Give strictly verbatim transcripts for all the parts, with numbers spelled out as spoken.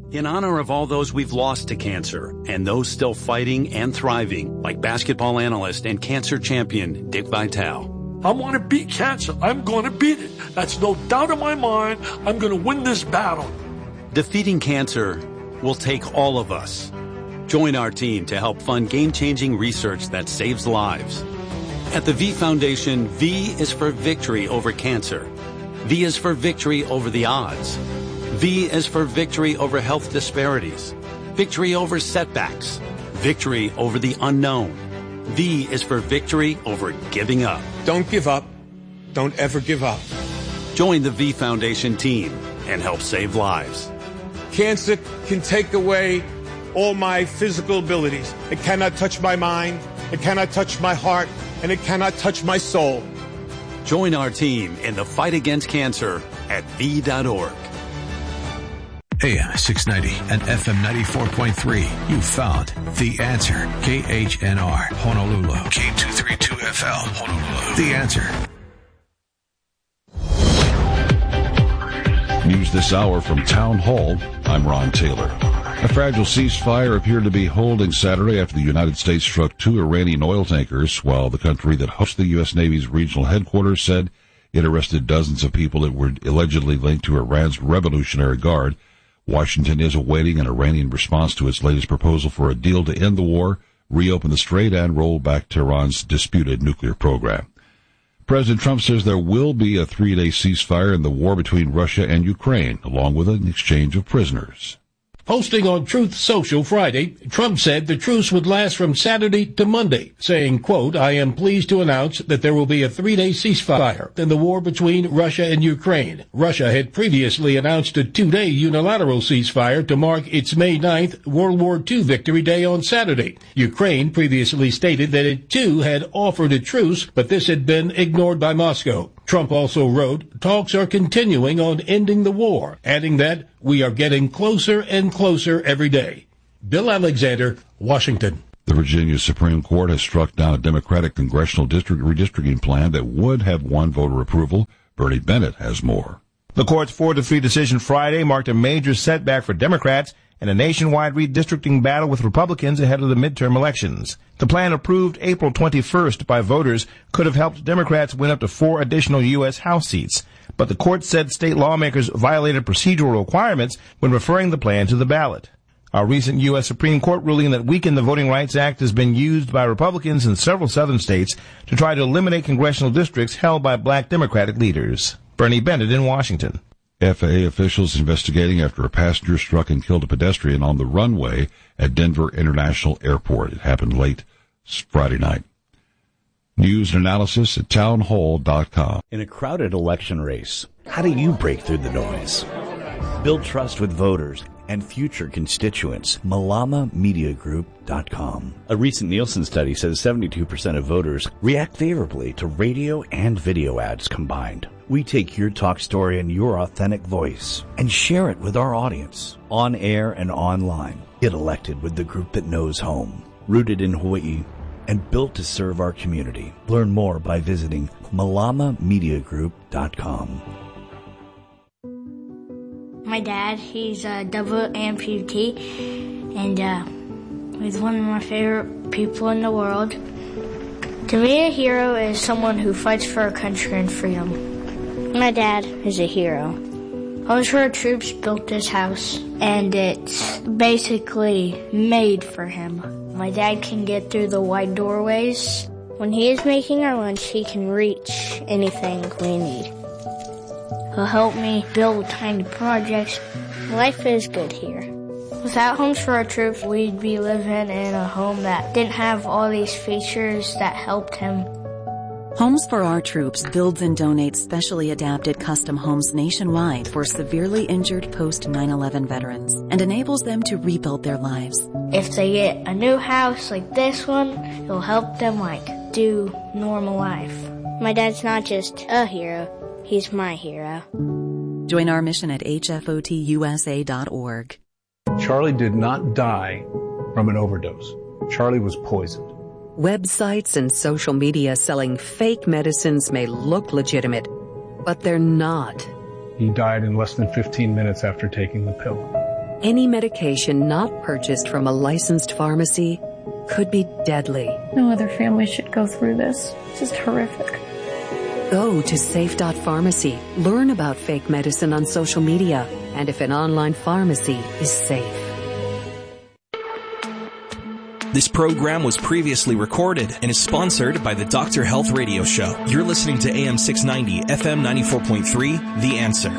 In honor of all those we've lost to cancer and those still fighting and thriving, like basketball analyst and cancer champion Dick Vitale. I want to beat cancer. I'm going to beat it. That's no doubt in my mind. I'm going to win this battle. Defeating cancer will take all of us. Join our team to help fund game-changing research that saves lives. At the V Foundation, V is for victory over cancer. V is for victory over the odds. V is for victory over health disparities. Victory over setbacks. Victory over the unknown. V is for victory over giving up. Don't give up. Don't ever give up. Join the V Foundation team and help save lives. Cancer can take away all my physical abilities. It cannot touch my mind. It cannot touch my heart. And it cannot touch my soul. Join our team in the fight against cancer at V dot org. A M six ninety and F M ninety-four point three. You found The Answer. K H N R, Honolulu. K two thirty-two F L, Honolulu. The Answer. News this hour from Town Hall. I'm Ron Taylor. A fragile ceasefire appeared to be holding Saturday after the United States struck two Iranian oil tankers, while the country that hosts the U S. Navy's regional headquarters said it arrested dozens of people that were allegedly linked to Iran's Revolutionary Guard. Washington is awaiting an Iranian response to its latest proposal for a deal to end the war, reopen the strait, and roll back Tehran's disputed nuclear program. President Trump says there will be a three-day ceasefire in the war between Russia and Ukraine, along with an exchange of prisoners. Posting on Truth Social Friday, Trump said the truce would last from Saturday to Monday, saying, quote, I am pleased to announce that there will be a three-day ceasefire in the war between Russia and Ukraine. Russia had previously announced a two-day unilateral ceasefire to mark its May ninth World War Two Victory Day on Saturday. Ukraine previously stated that it too had offered a truce, but this had been ignored by Moscow. Trump also wrote, talks are continuing on ending the war, adding that we are getting closer and closer every day. Bill Alexander, Washington. The Virginia Supreme Court has struck down a Democratic congressional district redistricting plan that would have won voter approval. Bernie Bennett has more. The court's four to three decision Friday marked a major setback for Democrats and a nationwide redistricting battle with Republicans ahead of the midterm elections. The plan, approved April twenty-first by voters, could have helped Democrats win up to four additional U S. House seats. But the court said state lawmakers violated procedural requirements when referring the plan to the ballot. Our recent U S. Supreme Court ruling that weakened the Voting Rights Act has been used by Republicans in several southern states to try to eliminate congressional districts held by black Democratic leaders. Bernie Bennett in Washington. F A A officials investigating after a passenger struck and killed a pedestrian on the runway at Denver International Airport. It happened late Friday night. News and analysis at townhall dot com. In a crowded election race, how do you break through the noise? Build trust with voters and future constituents. Malama Media Group dot com. A recent Nielsen study says seventy-two percent of voters react favorably to radio and video ads combined. We take your talk story and your authentic voice and share it with our audience, on air and online. Get elected with the group that knows home, rooted in Hawaii, and built to serve our community. Learn more by visiting Malama Media Group dot com. My dad, he's a double amputee, and uh, he's one of my favorite people in the world. To me, a hero is someone who fights for our country and freedom. My dad is a hero. Homes for Our Troops built this house, and it's basically made for him. My dad can get through the wide doorways. When he is making our lunch, he can reach anything we need. He'll help me build tiny projects. Life is good here. Without Homes for Our Troops, we'd be living in a home that didn't have all these features that helped him. Homes for Our Troops builds and donates specially adapted custom homes nationwide for severely injured post nine eleven veterans and enables them to rebuild their lives. If they get a new house like this one, it'll help them like do normal life. My dad's not just a hero, he's my hero. Join our mission at H F O T U S A dot org. Charlie did not die from an overdose. Charlie was poisoned. Websites and social media selling fake medicines may look legitimate, but they're not. He died in less than fifteen minutes after taking the pill. any medication not purchased from a licensed pharmacy could be deadly. No other family should go through this. It's just horrific. Go to safe dot pharmacy. Learn about fake medicine on social media and if an online pharmacy is safe. This program was previously recorded and is sponsored by the Doctor Health Radio Show. You're listening to A M six ninety, F M ninety-four point three, The Answer.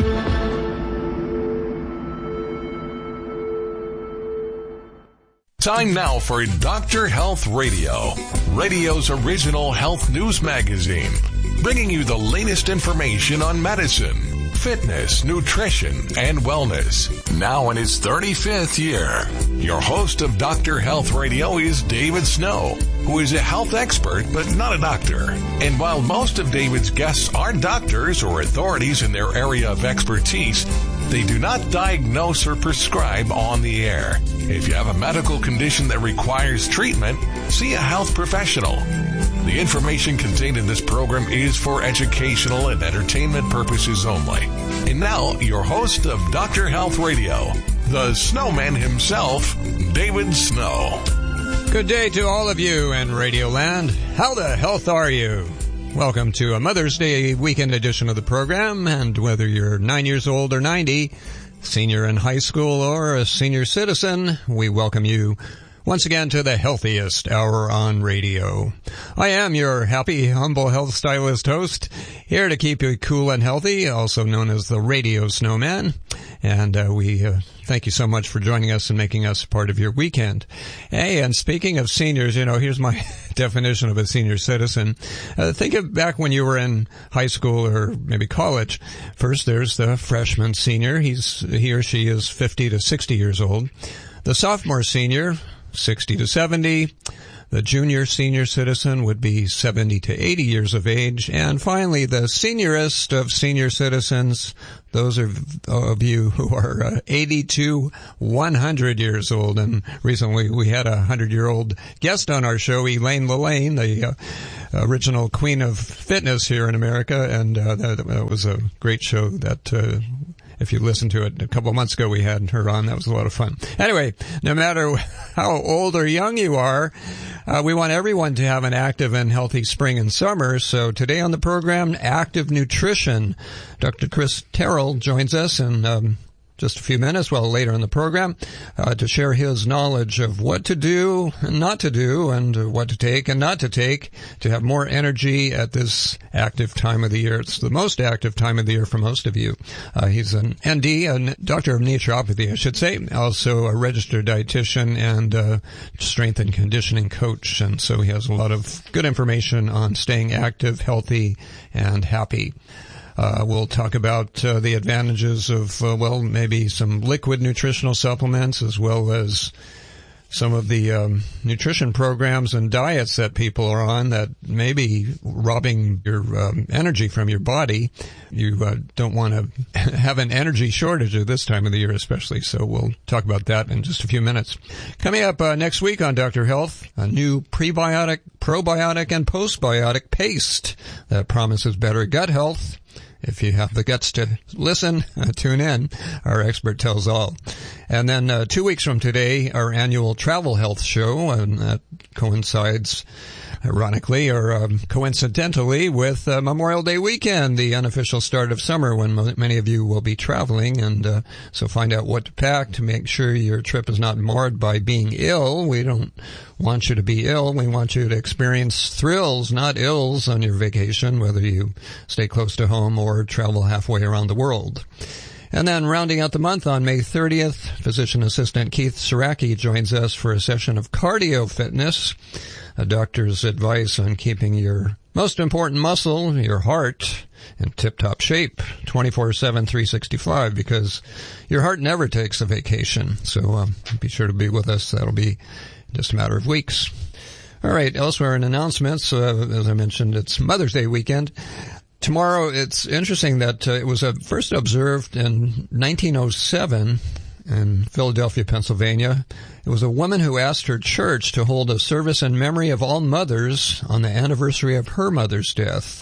Time now for Doctor Health Radio, radio's original health news magazine, bringing you the latest information on medicine, fitness, nutrition, and wellness. Now in his thirty-fifth year, your host of Doctor Health Radio is David Snow, who is a health expert but not a doctor. And while most of David's guests are doctors or authorities in their area of expertise, they do not diagnose or prescribe on the air. If you have a medical condition that requires treatment, see a health professional. The information contained in this program is for educational and entertainment purposes only. And now, your host of Doctor Health Radio, the snowman himself, David Snow. Good day to all of you in Radioland. How the health are you? Welcome to a Mother's Day weekend edition of the program, and whether you're nine years old or ninety, senior in high school or a senior citizen, we welcome you once again to the healthiest hour on radio. I am your happy, humble health stylist host, here to keep you cool and healthy, also known as the Radio Snowman. And uh, we uh, thank you so much for joining us and making us part of your weekend. Hey, and speaking of seniors, you know, here's my definition of a senior citizen. Uh, think of back when you were in high school or maybe college. First, there's the freshman senior. He's he or she is fifty to sixty years old. The sophomore senior, sixty to seventy. The junior senior citizen would be seventy to eighty years of age. And finally, the seniorest of senior citizens, those of, of you who are uh, eighty to one hundred years old. And recently we had a one hundred-year-old guest on our show, Elaine Lillane, the uh, original queen of fitness here in America. And uh, that, that was a great show that uh if you listened to it a couple of months ago, we had her on. That was a lot of fun. Anyway, no matter how old or young you are, uh, we want everyone to have an active and healthy spring and summer. So today on the program, Active Nutrition. Doctor Chris Terrell joins us in um, just a few minutes, well, later in the program, uh, to share his knowledge of what to do and not to do, and uh, what to take and not to take to have more energy at this active time of the year. It's the most active time of the year for most of you. Uh, he's an N D, a doctor of naturopathy, I should say, also a registered dietitian and uh, strength and conditioning coach. And so he has a lot of good information on staying active, healthy, and happy. Uh, we'll talk about uh, the advantages of, uh, well, maybe some liquid nutritional supplements, as well as some of the um, nutrition programs and diets that people are on that may be robbing your um, energy from your body. You uh, don't want to have an energy shortage at this time of the year especially, so we'll talk about that in just a few minutes. Coming up uh, next week on Doctor Health, a new prebiotic, probiotic, and postbiotic paste that promises better gut health. If you have the guts to listen, uh, tune in. Our expert tells all. And then uh, two weeks from today, our annual travel health show, and that coincides, ironically or um, coincidentally, with uh, Memorial Day weekend, the unofficial start of summer, when mo- many of you will be traveling. And uh, so find out what to pack to make sure your trip is not marred by being ill. We don't want you to be ill. We want you to experience thrills, not ills, on your vacation, whether you stay close to home or travel halfway around the world. And then rounding out the month on May thirtieth, physician assistant Keith Saraki joins us for a session of cardio fitness, a doctor's advice on keeping your most important muscle, your heart, in tip-top shape, twenty-four seven, three sixty-five, because your heart never takes a vacation. So um, be sure to be with us. That'll be just a matter of weeks. All right, elsewhere in announcements, uh, as I mentioned, it's Mother's Day weekend. Tomorrow, it's interesting that uh, it was uh, first observed in nineteen oh seven in Philadelphia, Pennsylvania. It was a woman who asked her church to hold a service in memory of all mothers on the anniversary of her mother's death.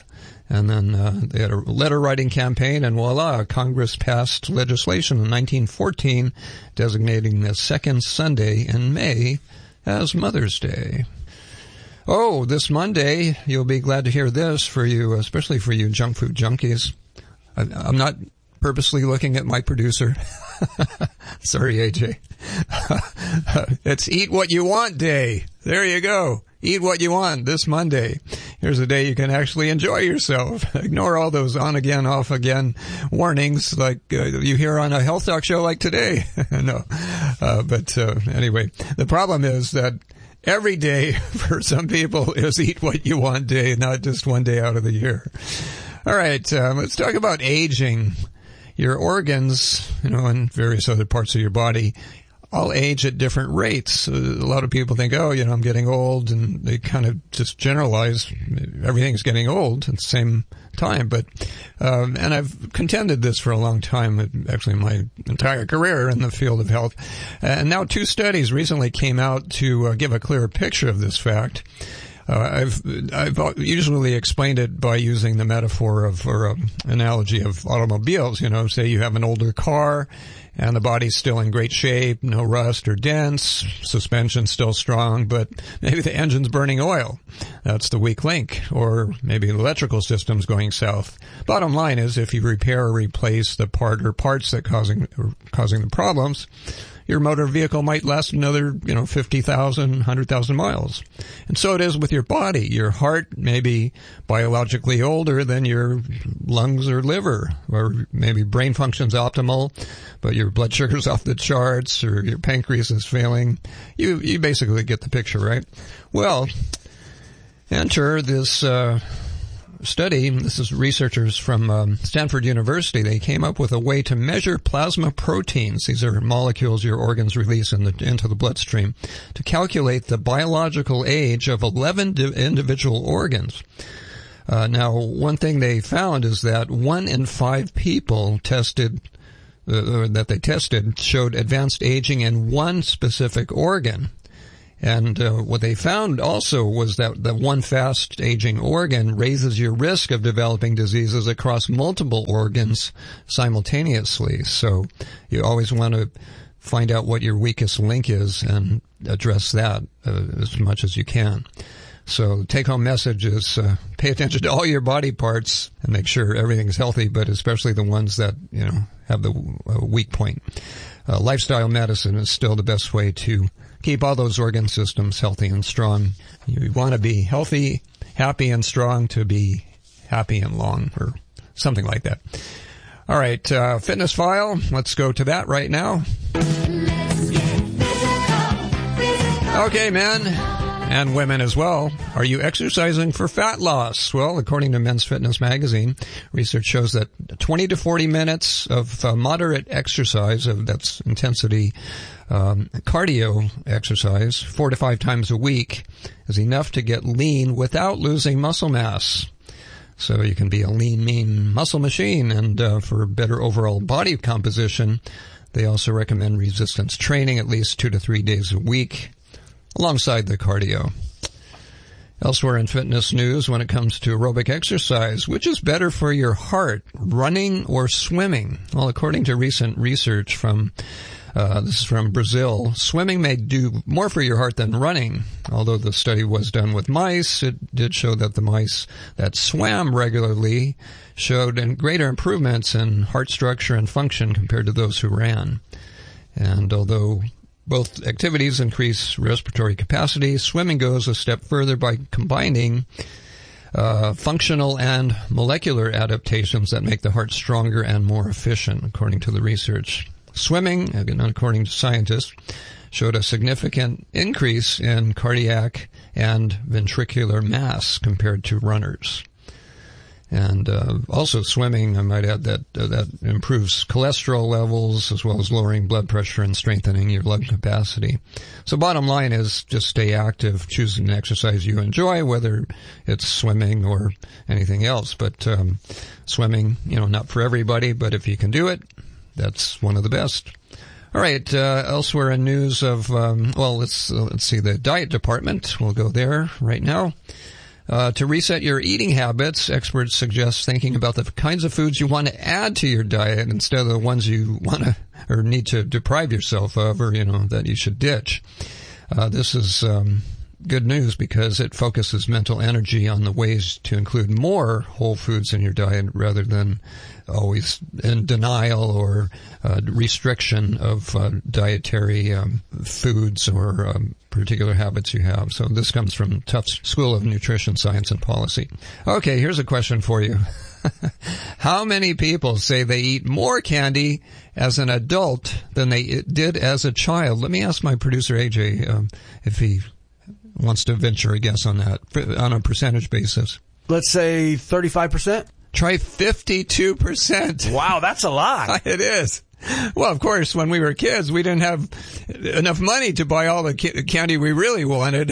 And then uh, they had a letter-writing campaign, and voila, Congress passed legislation in nineteen fourteen designating the second Sunday in May as Mother's Day. Oh, this Monday, you'll be glad to hear this for you, especially for you junk food junkies. I, I'm not purposely looking at my producer. Sorry, A J. It's Eat What You Want Day. There you go. Eat what you want this Monday. Here's a day you can actually enjoy yourself. Ignore all those on-again, off-again warnings like uh, you hear on a health talk show like today. No. Uh, but uh, anyway, the problem is that every day for some people is Eat What You Want Day, not just one day out of the year. All right, um, let's talk about aging. Your organs, you know, and various other parts of your body all age at different rates. Uh, a lot of people think, oh, you know, I'm getting old, and they kind of just generalize everything's getting old at the same time. But, um, and I've contended this for a long time, actually my entire career in the field of health. And now two studies recently came out to uh, give a clearer picture of this fact. Uh, I've, I've usually explained it by using the metaphor of, or um, analogy of automobiles. You know, say you have an older car and the body's still in great shape, no rust or dents, suspension's still strong, but maybe the engine's burning oil. That's the weak link. Or maybe the electrical system's going south. Bottom line is, if you repair or replace the part or parts that causing, are causing the problems, your motor vehicle might last another, you know, fifty thousand, one hundred thousand miles. And so it is with your body. Your heart may be biologically older than your lungs or liver, or maybe brain function's optimal, but your blood sugar's off the charts, or your pancreas is failing. You, you basically get the picture, right? Well, enter this, uh, study. This is researchers from um, Stanford University. They came up with a way to measure plasma proteins. These are molecules your organs release in the, into the bloodstream to calculate the biological age of eleven di- individual organs. Uh, now, one thing they found is that one in five people tested uh, that they tested showed advanced aging in one specific organ. And uh, what they found also was that the one fast-aging organ raises your risk of developing diseases across multiple organs simultaneously. So you always want to find out what your weakest link is and address that uh, as much as you can. So take-home message is uh, pay attention to all your body parts and make sure everything's healthy, but especially the ones that, you know, have the uh, weak point. Uh, lifestyle medicine is still the best way to keep all those organ systems healthy and strong. You want to be healthy, happy, and strong to be happy and long, or something like that. All right, uh, fitness file. Let's go to that right now. Let's get physical, physical. Okay, men and women as well. Are you exercising for fat loss? Well, according to Men's Fitness magazine, research shows that twenty to forty minutes of uh, moderate exercise, of that's intensity, um, cardio exercise, four to five times a week, is enough to get lean without losing muscle mass. So you can be a lean, mean muscle machine, and uh, for better overall body composition, they also recommend resistance training at least two to three days a week, alongside the cardio. Elsewhere in fitness news, when it comes to aerobic exercise, which is better for your heart, running or swimming? Well, according to recent research from, uh, this is from Brazil, swimming may do more for your heart than running. Although the study was done with mice, it did show that the mice that swam regularly showed greater improvements in heart structure and function compared to those who ran. And although both activities increase respiratory capacity, swimming goes a step further by combining uh, functional and molecular adaptations that make the heart stronger and more efficient, according to the research. Swimming, again, according to scientists, showed a significant increase in cardiac and ventricular mass compared to runners. And uh, also swimming, I might add, that uh, that improves cholesterol levels as well as lowering blood pressure and strengthening your lung capacity. So bottom line is just stay active, choose an exercise you enjoy, whether it's swimming or anything else. But um, swimming, you know, not for everybody, but if you can do it, that's one of the best. All right, uh, elsewhere in news of, um, well, let's uh, let's see, the diet department. We'll go there right now. Uh, to reset your eating habits, experts suggest thinking about the kinds of foods you want to add to your diet instead of the ones you want to or need to deprive yourself of, or, you know, that you should ditch. Uh, this is um, good news because it focuses mental energy on the ways to include more whole foods in your diet rather than always in denial or uh, restriction of uh, dietary um, foods or um, particular habits you have. So this comes from Tufts School of Nutrition Science and Policy. Okay, here's a question for you. How many people say they eat more candy as an adult than they did as a child? Let me ask my producer, A J, um, if he wants to venture a guess on that, on a percentage basis. Let's say thirty-five percent. Try fifty-two percent. Wow, that's a lot. It is. Well, of course, when we were kids, we didn't have enough money to buy all the candy we really wanted.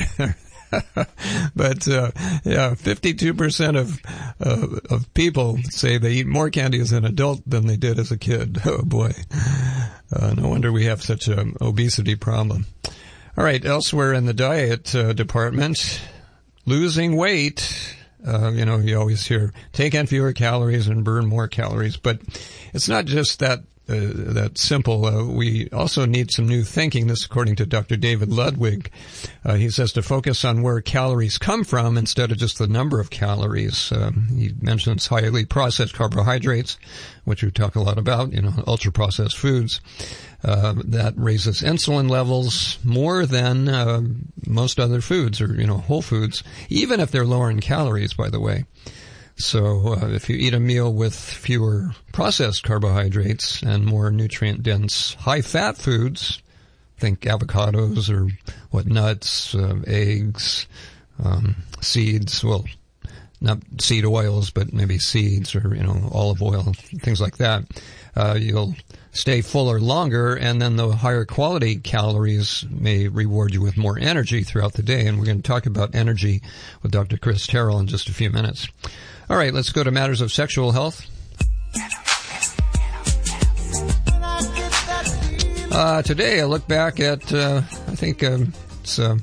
But, uh, yeah, fifty-two percent of, uh, of people say they eat more candy as an adult than they did as a kid. Oh, boy. Uh, no wonder we have such an obesity problem. All right, elsewhere in the diet uh, department, losing weight. Uh, you know, you always hear, take in fewer calories and burn more calories. But it's not just that Uh, that simple. Uh, we also need some new thinking. This, according to Doctor David Ludwig. Uh, he says to focus on where calories come from instead of just the number of calories. Um, he mentions highly processed carbohydrates, which we talk a lot about, you know, ultra-processed foods. Uh, that raises insulin levels more than uh, most other foods or, you know, whole foods, even if they're lower in calories, by the way. So uh, if you eat a meal with fewer processed carbohydrates and more nutrient-dense, high-fat foods, think avocados or what nuts, uh, eggs, um, seeds, well, not seed oils, but maybe seeds or, you know, olive oil, things like that, uh, you'll stay fuller longer, and then the higher quality calories may reward you with more energy throughout the day. And we're going to talk about energy with Doctor Chris Terrell in just a few minutes. All right, let's go to matters of sexual health. Uh, today, I look back at, uh, I think um, it's, uh,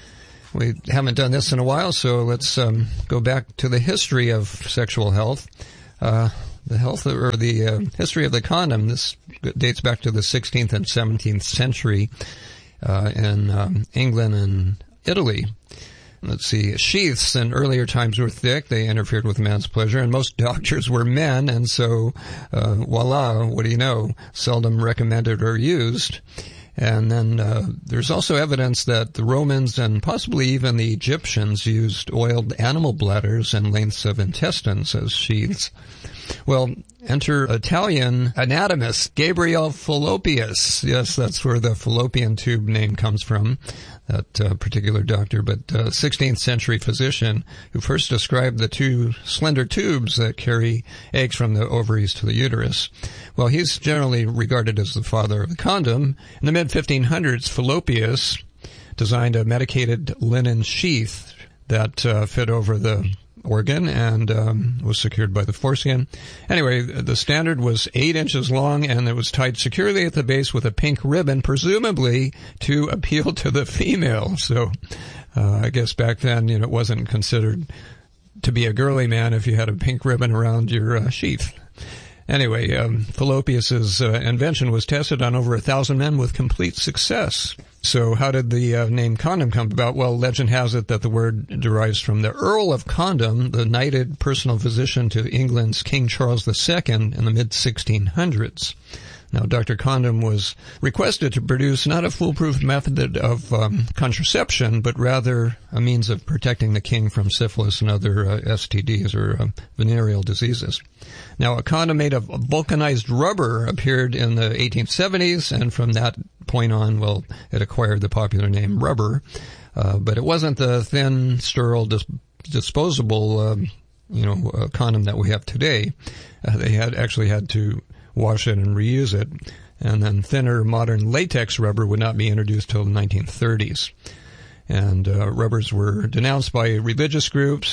we haven't done this in a while, so let's um, go back to the history of sexual health. Uh, the health or the uh, history of the condom. This dates back to the sixteenth and seventeenth century uh, in um, England and Italy. Let's see, sheaths in earlier times were thick. They interfered with man's pleasure, and most doctors were men, and so, uh, voila, what do you know, seldom recommended or used. And then uh, there's also evidence that the Romans and possibly even the Egyptians used oiled animal bladders and lengths of intestines as sheaths. Well, enter Italian anatomist Gabriel Fallopius. Yes, that's where the fallopian tube name comes from, that uh, particular doctor, but uh, sixteenth century physician who first described the two slender tubes that carry eggs from the ovaries to the uterus. Well, he's generally regarded as the father of the condom. In the mid fifteen hundreds, Fallopius designed a medicated linen sheath that uh, fit over the organ and um, was secured by the foreskin. Anyway, the standard was eight inches long, and it was tied securely at the base with a pink ribbon, presumably to appeal to the female. So uh, I guess back then, you know, it wasn't considered to be a girly man if you had a pink ribbon around your uh, sheath. Anyway, um, Fallopius's uh, invention was tested on over a thousand men with complete success. So how did the uh, name condom come about? Well, legend has it that the word derives from the Earl of Condom, the knighted personal physician to England's King Charles the Second in the mid sixteen hundreds. Now, Doctor Condom was requested to produce not a foolproof method of um, contraception, but rather a means of protecting the king from syphilis and other uh, S T Ds or uh, venereal diseases. Now, a condom made of vulcanized rubber appeared in the eighteen seventies, and from that point on, well, it acquired the popular name rubber. Uh, but it wasn't the thin, sterile, dis- disposable, um, you know, uh, condom that we have today. Uh, they had actually had to wash it and reuse it. And then thinner modern latex rubber would not be introduced till the nineteen thirties. And uh, rubbers were denounced by religious groups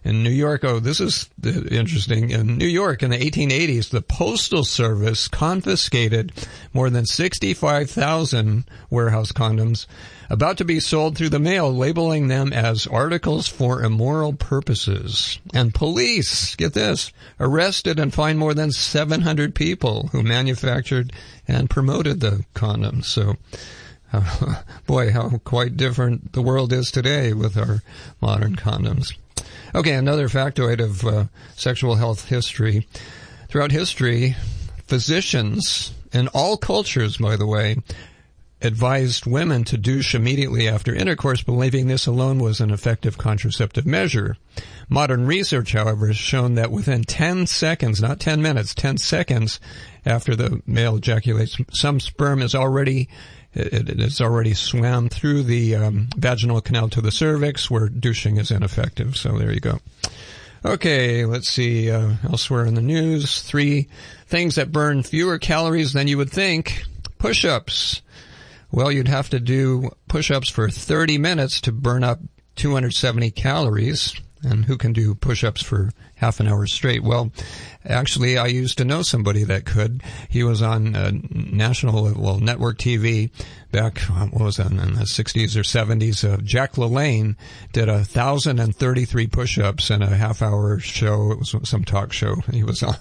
In New York, oh, this is interesting. In New York, in the eighteen eighties, the Postal Service confiscated more than sixty-five thousand warehouse condoms about to be sold through the mail, labeling them as articles for immoral purposes. And police, get this, arrested and fined more than seven hundred people who manufactured and promoted the condoms. So, uh, boy, how quite different the world is today with our modern condoms. Okay, another factoid of uh, sexual health history. Throughout history, physicians in all cultures, by the way, advised women to douche immediately after intercourse, believing this alone was an effective contraceptive measure. Modern research, however, has shown that within ten seconds, not ten minutes, ten seconds after the male ejaculates, some sperm is already It, it, it's already swam through the um, vaginal canal to the cervix, where douching is ineffective. So there you go. Okay, let's see. Uh, elsewhere in the news, three things that burn fewer calories than you would think. Push-ups. Well, you'd have to do push-ups for thirty minutes to burn up two hundred seventy calories. And who can do push-ups for half an hour straight? Well, actually, I used to know somebody that could. He was on uh, national, well, network T V back, what was that, in the sixties or seventies. Uh, Jack LaLanne did one thousand thirty-three push-ups in a half-hour show. It was some talk show he was on.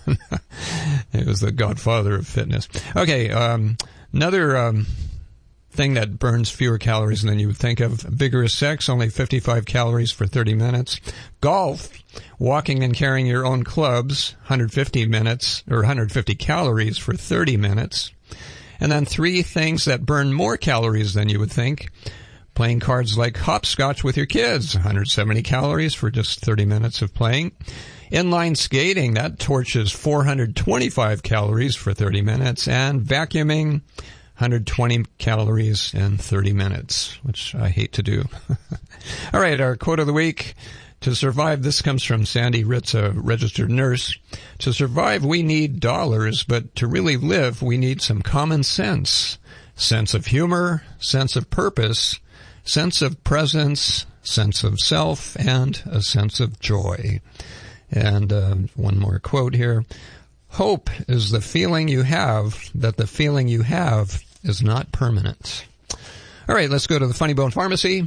He was the godfather of fitness. Okay, um, another... Um, thing that burns fewer calories than you would think of. Vigorous sex, only fifty-five calories for thirty minutes. Golf, walking and carrying your own clubs, one hundred fifty minutes, or one hundred fifty calories for thirty minutes. And then three things that burn more calories than you would think. Playing cards like hopscotch with your kids, one hundred seventy calories for just thirty minutes of playing. Inline skating, that torches four hundred twenty-five calories for thirty minutes. And vacuuming, one hundred twenty calories in thirty minutes, which I hate to do. All right, our quote of the week. To survive, this comes from Sandy Ritz, a registered nurse. To survive, we need dollars, but to really live, we need some common sense. Sense of humor, sense of purpose, sense of presence, sense of self, and a sense of joy. And uh, one more quote here. Hope is the feeling you have that the feeling you have is not permanent. All right, let's go to the Funny Bone Pharmacy.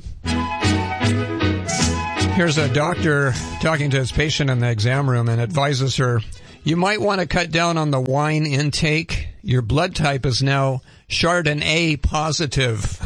Here's a doctor talking to his patient in the exam room and advises her, you might want to cut down on the wine intake. Your blood type is now Chardonnay positive.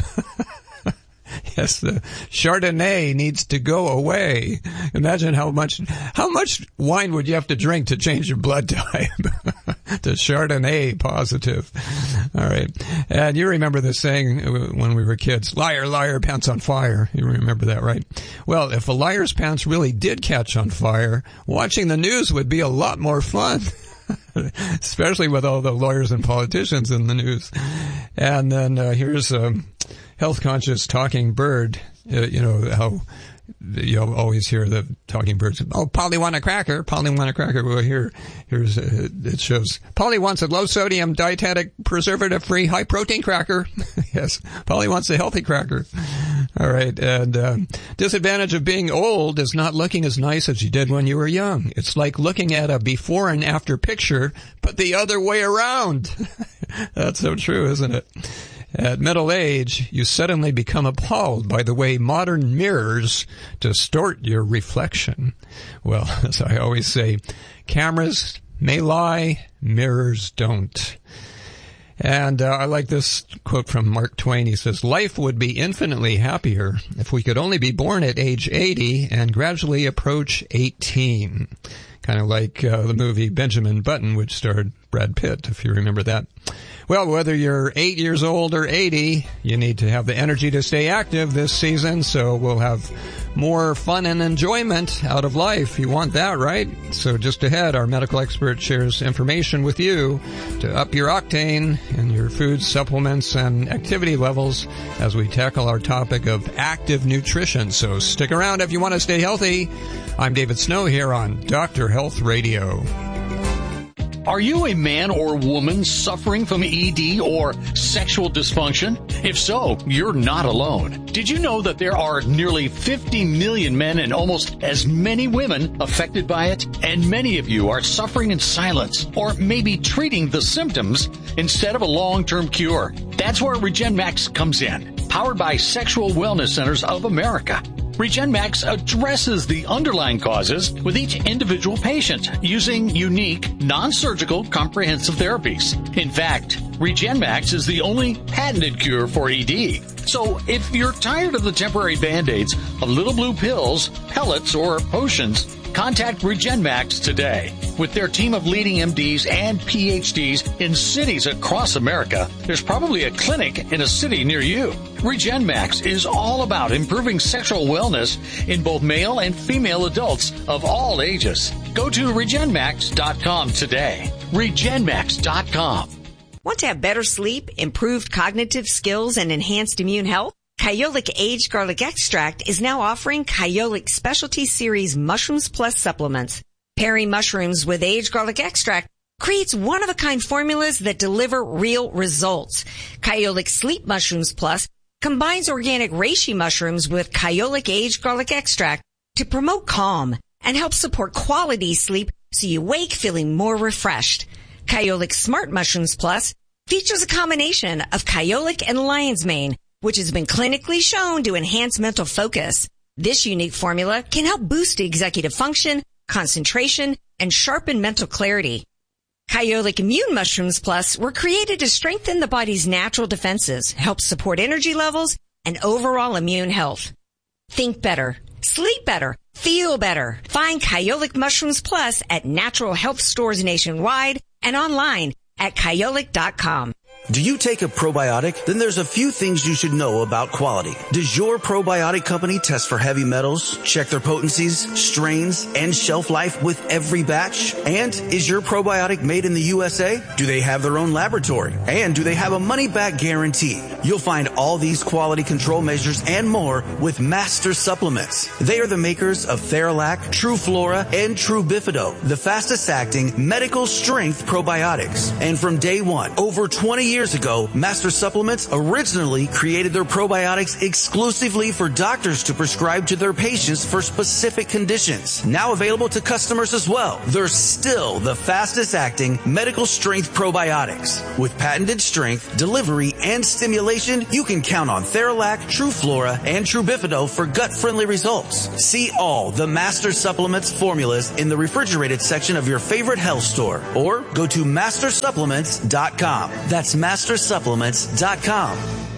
Yes, the Chardonnay needs to go away. Imagine how much, how much wine would you have to drink to change your blood type to Chardonnay positive. All right. And you remember this saying when we were kids, liar, liar, pants on fire. You remember that, right? Well, if a liar's pants really did catch on fire, watching the news would be a lot more fun. Especially with all the lawyers and politicians in the news. And then uh, here's a health-conscious talking bird. Uh, you know how you'll always hear the talking birds. Oh, Polly want a cracker. Polly want a cracker. Well, here, here's uh, it shows. Polly wants a low-sodium, dietetic, preservative-free, high-protein cracker. Yes, Polly wants a healthy cracker. All right, and um, disadvantage of being old is not looking as nice as you did when you were young. It's like looking at a before and after picture, but the other way around. That's so true, isn't it? At middle age, you suddenly become appalled by the way modern mirrors distort your reflection. Well, as I always say, cameras may lie, mirrors don't. And uh, I like this quote from Mark Twain. He says, life would be infinitely happier if we could only be born at age eighty and gradually approach eighteen. Kind of like uh, the movie Benjamin Button, which starred Brad Pitt, if you remember that. Well, whether you're eight years old or eighty, you need to have the energy to stay active this season, so we'll have more fun and enjoyment out of life. You want that, right? So just ahead, our medical expert shares information with you to up your octane in your food, supplements, and activity levels as we tackle our topic of active nutrition. So stick around if you want to stay healthy. I'm David Snow here on Doctor Health Radio. Are you a man or woman suffering from E D or sexual dysfunction? If so, you're not alone. Did you know that there are nearly fifty million men and almost as many women affected by it? And many of you are suffering in silence or maybe treating the symptoms instead of a long-term cure. That's where RegenMax comes in, powered by Sexual Wellness Centers of America. RegenMax addresses the underlying causes with each individual patient using unique, non-surgical, comprehensive therapies. In fact, RegenMax is the only patented cure for E D. So if you're tired of the temporary Band-Aids, of little blue pills, pellets, or potions, contact RegenMax today. With their team of leading M Ds and P H Ds in cities across America, there's probably a clinic in a city near you. RegenMax is all about improving sexual wellness in both male and female adults of all ages. Go to Regen Max dot com today. Regen Max dot com. Want to have better sleep, improved cognitive skills, and enhanced immune health? Kyolic Aged Garlic Extract is now offering Kyolic Specialty Series Mushrooms Plus supplements. Pairing mushrooms with aged garlic extract creates one-of-a-kind formulas that deliver real results. Kyolic Sleep Mushrooms Plus combines organic reishi mushrooms with Kyolic Aged Garlic Extract to promote calm and help support quality sleep so you wake feeling more refreshed. Kyolic Smart Mushrooms Plus features a combination of Kyolic and lion's mane, which has been clinically shown to enhance mental focus. This unique formula can help boost executive function, concentration, and sharpen mental clarity. Kyolic Immune Mushrooms Plus were created to strengthen the body's natural defenses, help support energy levels, and overall immune health. Think better, sleep better, feel better. Find Kyolic Mushrooms Plus at natural health stores nationwide and online at kyolic dot com. Do you take a probiotic? Then there's a few things you should know about quality. Does your probiotic company test for heavy metals, check their potencies, strains, and shelf life with every batch? And is your probiotic made in the U S A? Do they have their own laboratory? And do they have a money-back guarantee? You'll find all these quality control measures and more with Master Supplements. They are the makers of Theralac, True Flora, and True Bifido, the fastest-acting medical-strength probiotics. And from day one, over twenty years ago, Master Supplements originally created their probiotics exclusively for doctors to prescribe to their patients for specific conditions. Now available to customers as well. They're still the fastest acting medical strength probiotics. With patented strength, delivery, and stimulation, you can count on Theralac, True Flora, and True Bifido for gut-friendly results. See all the Master Supplements formulas in the refrigerated section of your favorite health store, or go to master supplements dot com. That's master supplements dot com.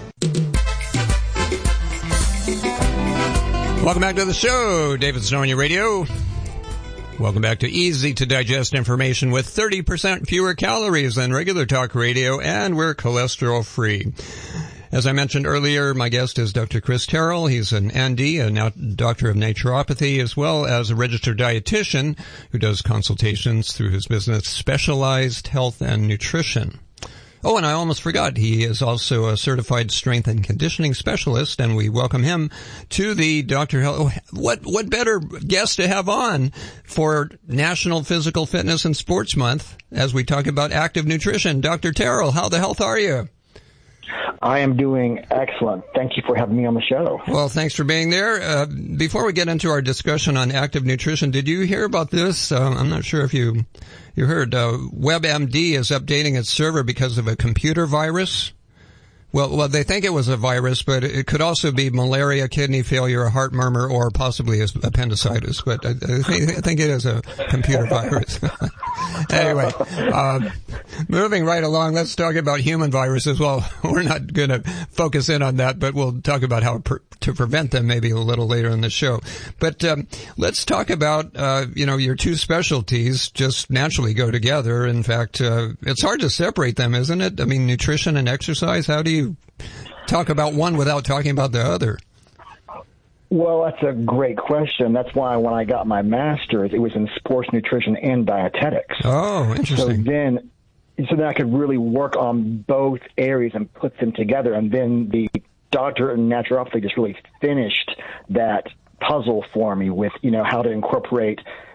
Welcome back to the show, David Sonia Radio. Welcome back to easy to digest information with thirty percent fewer calories than regular talk radio, and we're cholesterol free. As I mentioned earlier, my guest is Doctor Chris Terrell. He's an N D, a now doctor of naturopathy, as well as a registered dietitian who does consultations through his business, Specialized Health and Nutrition. Oh, and I almost forgot, he is also a certified strength and conditioning specialist, and we welcome him to the Doctor Health. What, what better guest to have on for National Physical Fitness and Sports Month as we talk about active nutrition. Doctor Terrell, how the health are you? I am doing excellent. Thank you for having me on the show. Well, thanks for being there. Uh, before we get into our discussion on active nutrition, did you hear about this? Uh, I'm not sure if you you heard. Uh, WebMD is updating its server because of a computer virus. Well, well, they think it was a virus, but it could also be malaria, kidney failure, a heart murmur, or possibly appendicitis. But I, I, think, I think it is a computer virus. Anyway, uh, moving right along, let's talk about human viruses. Well, we're not going to focus in on that, but we'll talk about how per, to prevent them maybe a little later in the show. But um, let's talk about, uh, you know, your two specialties just naturally go together. In fact, uh, it's hard to separate them, isn't it? I mean, nutrition and exercise, how do you talk about one without talking about the other? Well, that's a great question. That's why when I got my master's, it was in sports nutrition and dietetics. Oh, interesting. So then, so then I could really work on both areas and put them together. And then the doctor in naturopathy just really finished that puzzle for me with, you know, how to incorporate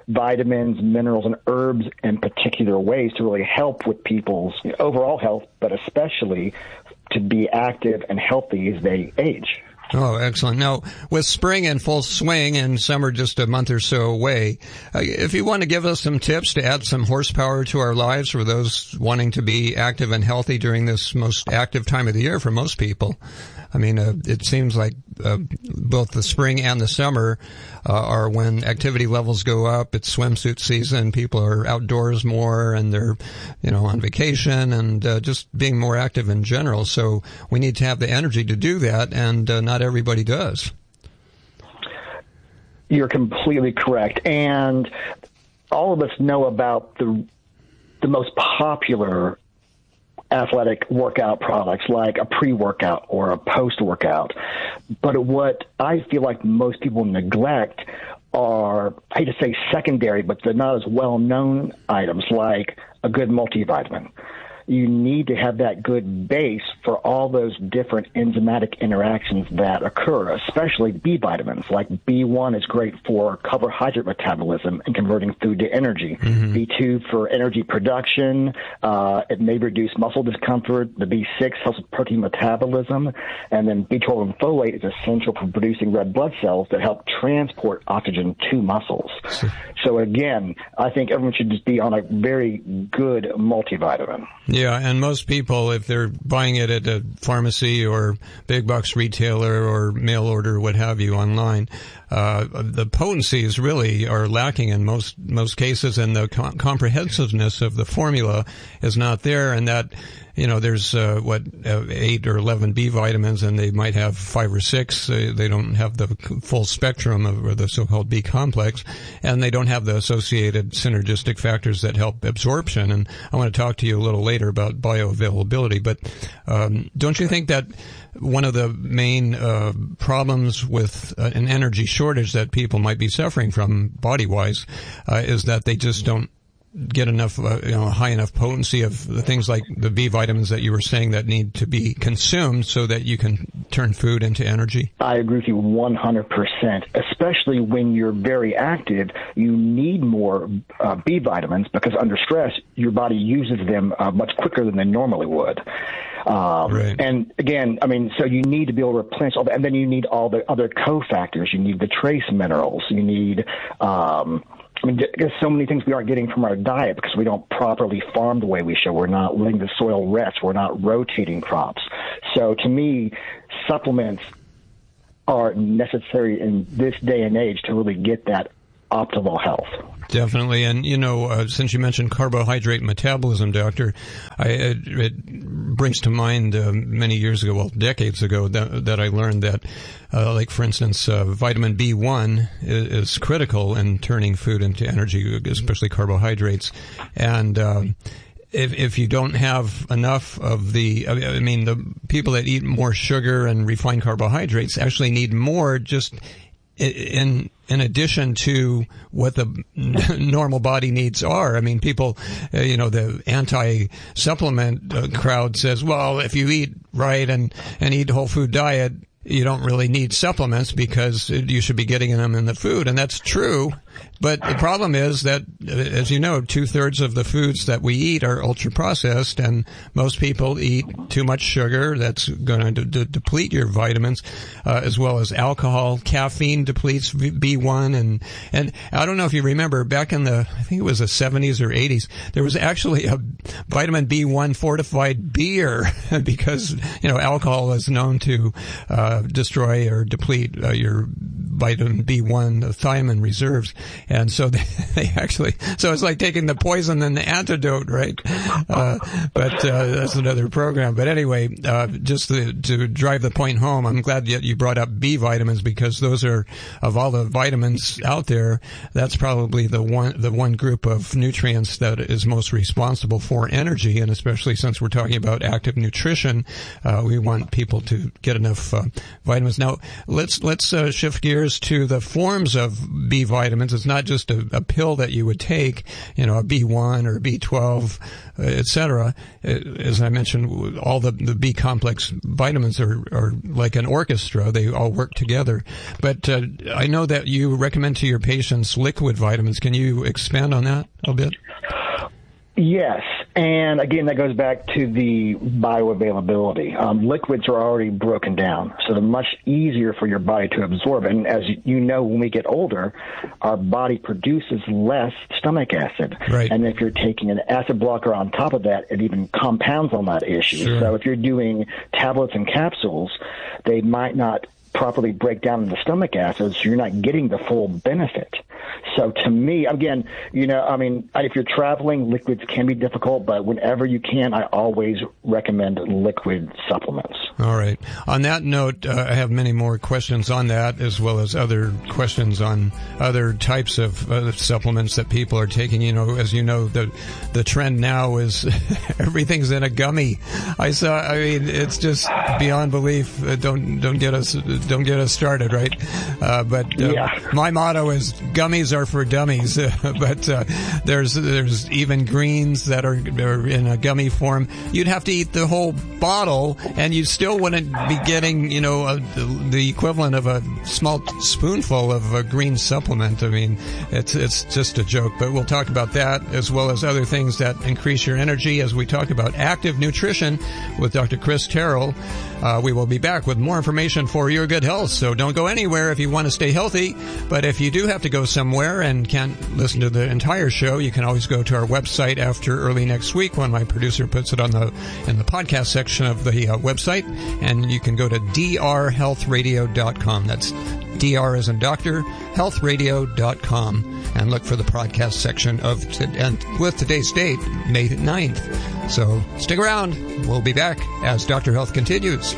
vitamins, minerals, and herbs in particular ways to really help with people's overall health, but especially to be active and healthy as they age. Oh, excellent. Now, with spring in full swing and summer just a month or so away, uh, if you want to give us some tips to add some horsepower to our lives for those wanting to be active and healthy during this most active time of the year for most people, I mean, uh, it seems like uh, both the spring and the summer uh, are when activity levels go up. It's swimsuit season. People are outdoors more, and they're, you know, on vacation and uh, just being more active in general. So we need to have the energy to do that, and uh, not everybody does. You're completely correct. And all of us know about the the most popular athletic workout products like a pre-workout or a post-workout. But what I feel like most people neglect are, I hate to say secondary, but they're not as well-known items like a good multivitamin. You need to have that good base for all those different enzymatic interactions that occur, especially B vitamins. Like B one is great for carbohydrate metabolism and converting food to energy. Mm-hmm. B two for energy production. Uh, it may reduce muscle discomfort. The B six helps with protein metabolism. And then B twelve and folate is essential for producing red blood cells that help transport oxygen to muscles. So again, I think everyone should just be on a very good multivitamin. Yeah, and most people, if they're buying it at a pharmacy or big box retailer or mail order, what have you, online, uh, the potencies really are lacking in most most cases, and the com- comprehensiveness of the formula is not there, and that, you know, there's, uh, what, uh, eight or eleven B vitamins, and they might have five or six. Uh, they don't have the full spectrum of or the so-called B complex, and they don't have the associated synergistic factors that help absorption. And I want to talk to you a little later about bioavailability, but um, don't you think that one of the main uh, problems with uh, an energy shortage that people might be suffering from body-wise uh, is that they just don't get enough, uh, you know, high enough potency of the things like the B vitamins that you were saying that need to be consumed so that you can turn food into energy? I agree with you one hundred percent. Especially when you're very active, you need more uh, B vitamins because under stress, your body uses them uh, much quicker than they normally would. Um, right. And again, I mean, so you need to be able to replenish all that, and then you need all the other cofactors. You need the trace minerals. You need, um, I mean, there's so many things we aren't getting from our diet because we don't properly farm the way we should. We're not letting the soil rest. We're not rotating crops. So to me, supplements are necessary in this day and age to really get that optimal health. Definitely. And, you know, uh, since you mentioned carbohydrate metabolism, Doctor, I, it, it brings to mind uh, many years ago, well, decades ago, that, that I learned that, uh, like, for instance, uh, vitamin B one is, is critical in turning food into energy, especially carbohydrates. And uh, if, if you don't have enough of the, I mean, the people that eat more sugar and refined carbohydrates actually need more just in in addition to what the normal body needs are. I mean, people, uh, you know, the anti-supplement uh, crowd says, well, if you eat right and, and eat whole food diet, you don't really need supplements because you should be getting them in the food. And that's true. But the problem is that, as you know, two-thirds of the foods that we eat are ultra-processed, and most people eat too much sugar. That's going to de- deplete your vitamins, uh, as well as alcohol. Caffeine depletes B one. And, and I don't know if you remember, back in the, I think it was the seventies or eighties, there was actually a vitamin B one fortified beer because, you know, alcohol is known to uh, destroy or deplete uh, your vitamin B one, the thiamine reserves. And so they, they actually, so it's like taking the poison and the antidote, right? Uh, but, uh, that's another program. But anyway, uh, just to, to drive the point home, I'm glad that you brought up B vitamins because those are, of all the vitamins out there, that's probably the one, the one group of nutrients that is most responsible for energy. And especially since we're talking about active nutrition, uh, we want people to get enough, uh, vitamins. Now, let's, let's, uh, shift gears refers to the forms of B vitamins. It's not just a, a pill that you would take, you know, a B one or a B twelve, uh, et cetera. As I mentioned, all the, the B complex vitamins are, are like an orchestra. They all work together. But uh, I know that you recommend to your patients liquid vitamins. Can you expand on that a bit? Yes, and again, that goes back to the bioavailability. Um, liquids are already broken down, so they're much easier for your body to absorb. And as you know, when we get older, our body produces less stomach acid. Right. And if you're taking an acid blocker on top of that, it even compounds on that issue. Sure. So if you're doing tablets and capsules, they might not properly break down the stomach acids, so you're not getting the full benefit. So to me, again, you know, I mean, if you're traveling, liquids can be difficult, but whenever you can, I always recommend liquid supplements. All right. On that note, uh, I have many more questions on that, as well as other questions on other types of uh, supplements that people are taking. You know, as you know, the the trend now is everything's in a gummy. I saw. I mean, it's just beyond belief. Uh, don't don't get us don't get us started, right? Uh, but uh, yeah. My motto is gummies are for dummies. but uh, there's there's even greens that are, are in a gummy form. You'd have to eat the whole bottle, and you still wouldn't be getting, you know, a, the equivalent of a small spoonful of a green supplement. I mean, it's it's just a joke. But we'll talk about that as well as other things that increase your energy as we talk about active nutrition with Doctor Chris Terrell. Uh, we will be back with more information for your good health. So don't go anywhere if you want to stay healthy. But if you do have to go somewhere and can't listen to the entire show, you can always go to our website after early next week when my producer puts it on the in the podcast section of the uh, website. And you can go to d r health radio dot com. That's D R as in doctor, health radio dot com, and look for the podcast section of t- and with today's date, May ninth. So stick around. We'll be back as Doctor Health continues.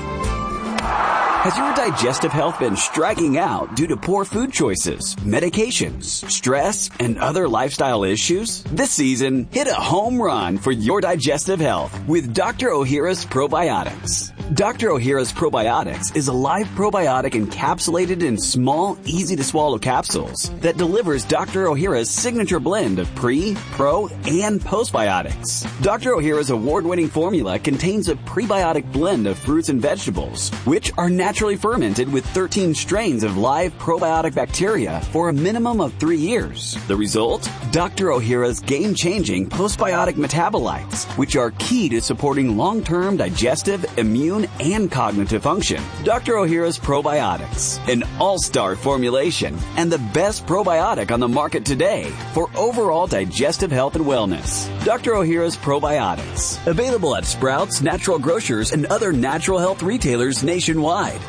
Has your digestive health been striking out due to poor food choices, medications, stress, and other lifestyle issues? This season, hit a home run for your digestive health with Doctor Ohhira's Probiotics. Doctor Ohhira's Probiotics is a live probiotic encapsulated in small, easy-to-swallow capsules that delivers Doctor Ohhira's signature blend of pre, pro, and postbiotics. Doctor Ohhira's award-winning formula contains a prebiotic blend of fruits and vegetables, which are naturally fermented with thirteen strains of live probiotic bacteria for a minimum of three years. The result? Doctor Ohhira's game-changing postbiotic metabolites, which are key to supporting long-term digestive, immune, and cognitive function. Doctor Ohhira's Probiotics, an all-star formulation and the best probiotic on the market today for overall digestive health and wellness. Doctor Ohhira's Probiotics, available at Sprouts, Natural Grocers, and other natural health retailers nationwide.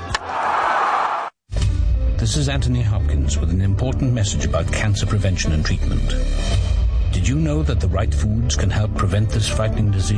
This is Anthony Hopkins with an important message about cancer prevention and treatment. Did you know that the right foods can help prevent this frightening disease?